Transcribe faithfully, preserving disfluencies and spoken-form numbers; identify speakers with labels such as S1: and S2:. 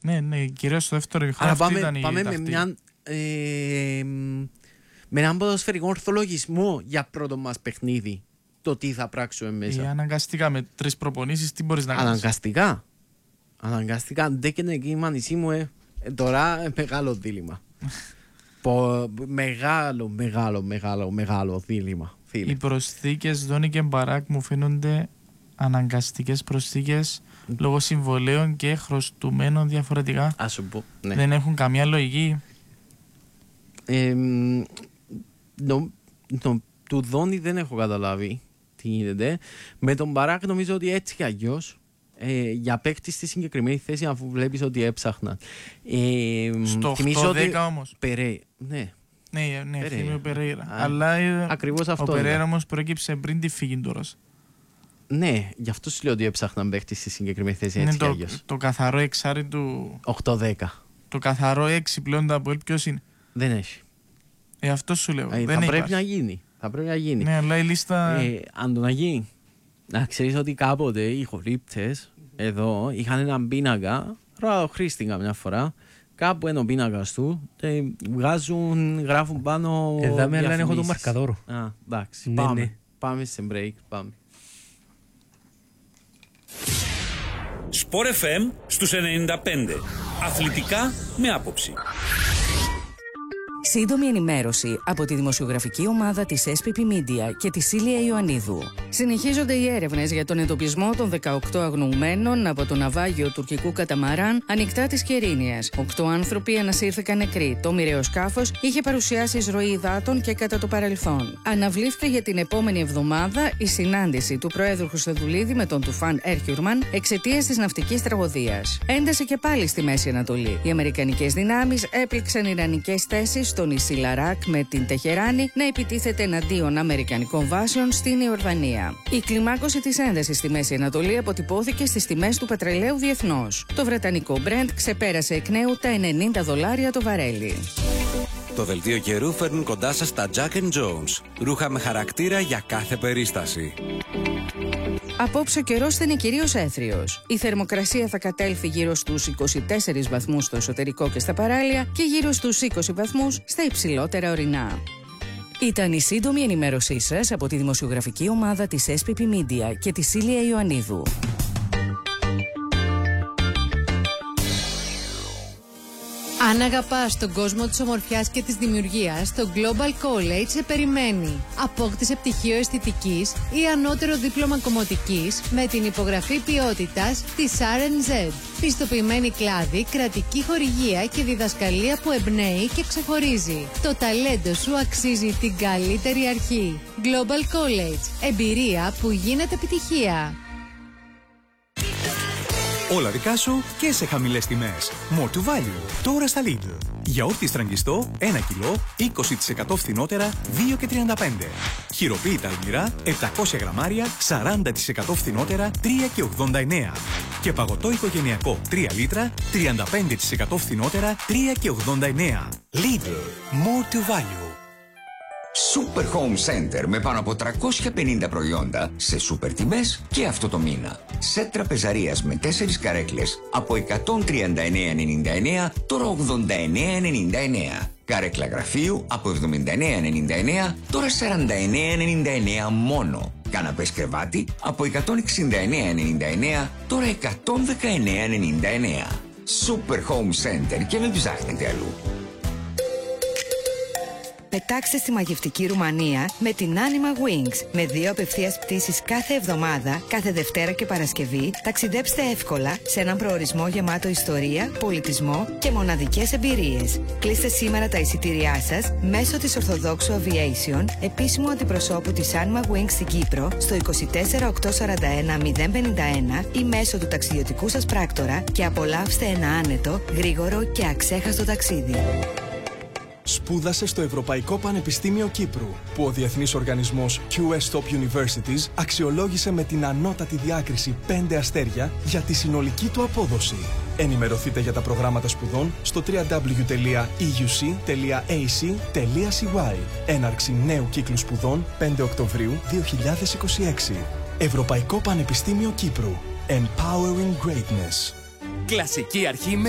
S1: Ναι, ναι, κυρίως στο δεύτερο
S2: Αλλά
S1: ημίχρονο
S2: πάμε,
S1: ήταν η
S2: πάμε με,
S1: τακτική.
S2: μια, ε, με έναν ποδοσφαιρικό ορθολογισμό για πρώτο μας παιχνίδι. Το τι θα πράξουμε μέσα.
S1: Ε, αναγκαστικά με τρεις προπονήσεις, τι μπορείς να κάνεις.
S2: Αναγκαστικά. Αναγκαστικά. Ντέκαινε εκεί η μανισή μου, ε, ε, τώρα ε, μεγάλο δίλημα. Πο, μεγάλο, μεγάλο, μεγάλο, μεγάλο δίλημα. Φίλε.
S1: Οι προσθήκες Δόνι και Μπαράκ μου φαίνονται αναγκαστικές προσθήκες mm. λόγω συμβολέων και χρωστουμένων διαφορετικά.
S2: Ας σου πω, ναι.
S1: Δεν έχουν καμία λογική.
S2: Ε, νο, νο, του Δόνι δεν έχω καταλάβει τι γίνεται. Με τον Μπαράκ νομίζω ότι έτσι κι αλλιώς ε, για παίκτη στη συγκεκριμένη θέση, αφού βλέπεις ότι έψαχναν. Ε,
S1: Στο οκτώ δέκα όμως.
S2: Περέ, ναι.
S1: Ναι, ναι,
S2: Περέιρα.
S1: ο Περέιρα.
S2: Α,
S1: Αλλά
S2: ακριβώς
S1: ο
S2: αυτό
S1: Περέιρα
S2: είναι.
S1: όμως προέκυψε πριν τη φύγη τώρα.
S2: Ναι, γι' αυτό σου λέω ότι έψαχναν παίκτη στη συγκεκριμένη θέση
S1: Είναι
S2: έτσι κι
S1: το,
S2: αλλιώς.
S1: το καθαρό εξάρι του.
S2: οκτώ δέκα.
S1: Το καθαρό έξι πλέον το Αποέλ ποιος είναι.
S2: Δεν έχει.
S1: Ε, αυτό σου λέω.
S2: Ε,
S1: δεν
S2: θα πρέπει
S1: υπάρχει.
S2: να γίνει. Θα πρέπει να γίνει.
S1: Ναι, αλλά η λίστα.
S2: Ε, αν το να γίνει. Να ξέρεις ότι κάποτε οι χορύπτες εδώ είχαν έναν πίνακα. Τώρα χρήστηκα μια φορά. Κάπου είναι ο πίνακας του. Και βγάζουν, γράφουν πάνω.
S3: Εδώ με αλλά έχω το
S2: διαφημίσεις.
S3: μαρκαδόρο.
S2: Α, εντάξει.
S3: Ναι,
S2: πάμε.
S3: ναι.
S2: Πάμε σε break. Πάμε.
S4: Sport εφ εμ στους ενενήντα πέντε. Αθλητικά με άποψη.
S5: Σύντομη ενημέρωση από τη δημοσιογραφική ομάδα της ες πι πι Media και τη Σίλια Ιωαννίδου. Συνεχίζονται οι έρευνες για τον εντοπισμό των δεκαοκτώ αγνοουμένων από το ναυάγιο τουρκικού καταμαράν ανοιχτά της Κερίνιας. Οκτώ άνθρωποι ανασύρθηκαν νεκροί. Το μοιραίο σκάφος είχε παρουσιάσει εισρωή υδάτων και κατά το παρελθόν. Αναβλήθηκε για την επόμενη εβδομάδα η συνάντηση του Προέδρου Χρυστοδουλίδη με τον Τουφάν Έρχιουρμαν εξαιτίας της ναυτικής τραγωδίας. Ένταση και πάλι στη Μέση Ανατολή. Οι αμερικανικές δυνάμεις έπληξαν ιρανικές θέσεις στο νησί Λαράκ με την Τεχεράνη να επιτίθεται εναντίον αμερικανικών βάσεων στην Ιορδανία. Η κλιμάκωση της έντασης στη Μέση Ανατολή αποτυπώθηκε στις τιμές του πετρελαίου διεθνώς. Το βρετανικό Brent ξεπέρασε εκ νέου τα ενενήντα δολάρια το βαρέλι.
S6: Το δελτίο καιρού φέρνουν κοντά σας τα Jack and Jones. Ρούχα με χαρακτήρα για κάθε περίσταση.
S5: Απόψε ο καιρός θα είναι κυρίως έθριος. Η θερμοκρασία θα κατέλθει γύρω στους είκοσι τέσσερις βαθμούς στο εσωτερικό και στα παράλια και γύρω στους είκοσι βαθμούς στα υψηλότερα ορεινά. Ήταν η σύντομη ενημέρωσή σας από τη δημοσιογραφική ομάδα της ες πι πι Media και τη Σίλια Ιωαννίδου.
S7: Αν αγαπάς τον κόσμο της ομορφιάς και της δημιουργίας, το Global College σε περιμένει. Απόκτησε πτυχίο αισθητικής ή ανώτερο δίπλωμα κομμωτικής με την υπογραφή ποιότητας της αρ εν ζετ. Πιστοποιημένη κλάδη, κρατική χορηγία και διδασκαλία που εμπνέει και ξεχωρίζει. Το ταλέντο σου αξίζει την καλύτερη αρχή. Global College. Εμπειρία που γίνεται επιτυχία.
S8: Όλα δικά σου και σε χαμηλές τιμές. More to value. Τώρα στα Lidl. Γιαούρτι στραγγιστό ένα κιλό, είκοσι τοις εκατό φθηνότερα, δύο και τριάντα πέντε. Χειροποίητα αλμυρά, επτακόσια γραμμάρια, σαράντα τοις εκατό φθηνότερα, τρία και ογδόντα εννέα. Και παγωτό οικογενειακό τρία λίτρα, τριάντα πέντε τοις εκατό φθηνότερα, τρία και ογδόντα εννέα. Lidl. More to value.
S9: Super Home Center με πάνω από τριακόσια πενήντα προϊόντα σε σούπερ τιμές και αυτό το μήνα. Σετ τραπεζαρίας με τέσσερις καρέκλες από εκατόν τριάντα εννέα ενενήντα εννέα, τώρα ογδόντα εννέα ενενήντα εννέα. Καρέκλα γραφείου από εβδομήντα εννέα ενενήντα εννέα, τώρα σαράντα εννέα ενενήντα εννέα μόνο. Καναπές κρεβάτι από εκατόν εξήντα εννέα ενενήντα εννέα, τώρα εκατόν δεκαεννέα ενενήντα εννέα. Super Home Center και μην ψάχνετε αλλού.
S10: Πετάξτε στη μαγευτική Ρουμανία με την Anima Wings. Με δύο απευθείας πτήσεις κάθε εβδομάδα, κάθε Δευτέρα και Παρασκευή, ταξιδέψτε εύκολα σε έναν προορισμό γεμάτο ιστορία, πολιτισμό και μοναδικές εμπειρίες. Κλείστε σήμερα τα εισιτήριά σας μέσω της Ορθοδόξου Aviation, επίσημου αντιπροσώπου της Anima Wings στην Κύπρο, στο είκοσι τέσσερα οκτακόσια σαράντα ένα μηδέν πενήντα ένα ή μέσω του ταξιδιωτικού σας πράκτορα και απολαύστε ένα άνετο, γρήγορο και αξέχαστο ταξίδι.
S11: Σπούδασε στο Ευρωπαϊκό Πανεπιστήμιο Κύπρου, που ο διεθνής οργανισμός κιου ες Top Universities αξιολόγησε με την ανώτατη διάκριση πέντε αστέρια για τη συνολική του απόδοση. Ενημερωθείτε για τα προγράμματα σπουδών στο double-u double-u double-u τελεία ι γιου σι τελεία έι σι τελεία σι γουάι. Έναρξη νέου κύκλου σπουδών πέντε Οκτωβρίου δύο χιλιάδες είκοσι έξι. Ευρωπαϊκό Πανεπιστήμιο Κύπρου. Empowering Greatness.
S8: Κλασική αρχή με